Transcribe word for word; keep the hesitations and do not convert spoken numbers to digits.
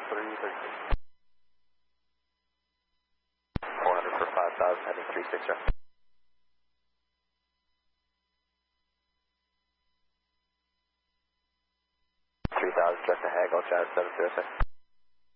three thirty-six. four hundred for five thousand, heading three six, sir. three thousand, just a hag, I'll try seven zero six.